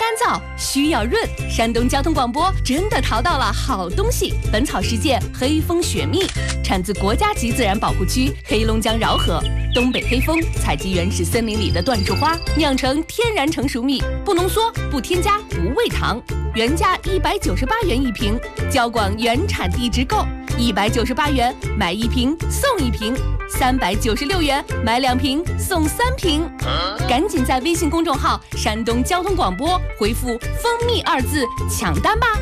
燥，需要润。山东交通广播真的淘到了好东西！本草世界黑蜂雪蜜，产自国家级自然保护区黑龙江饶河。东北黑蜂采集原始森林里的椴树花，酿成天然成熟蜜，不浓缩，不添加，不喂糖。原价198元一瓶，交广原产地直购，198元买1瓶送1瓶，396元买2瓶送3瓶。赶紧在微信公众号“山东交通广播”回复“蜂蜜”2字抢单吧。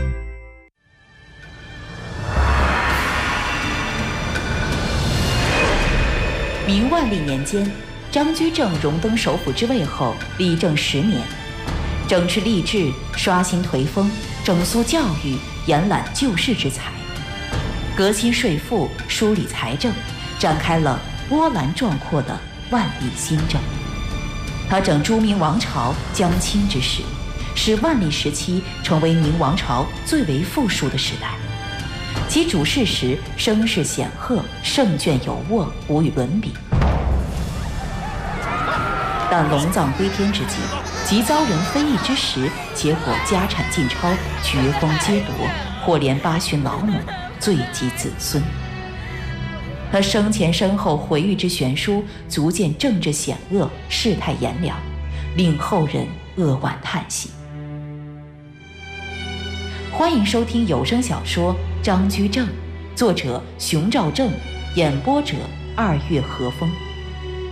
明万历年间，张居正荣登首辅之位后，理政10年，整治吏治，刷新颓风，整肃教育，延揽救世之才，革新税赋，梳理财政，展开了波澜壮阔的万历新政。他整诸明王朝将倾之势，使万历时期成为明王朝最为富庶的时代。其主事时声势显赫，胜券有握，无与伦比。但龙藏归天之际，即遭人非议之时，结果家产尽抄，绝风皆夺，或连8旬老母，罪及子孙。他生前身后回忆之悬殊，足见政治险恶，世态炎凉，令后人扼腕叹息。欢迎收听有声小说《张居正》，作者熊兆正，演播者2月和风。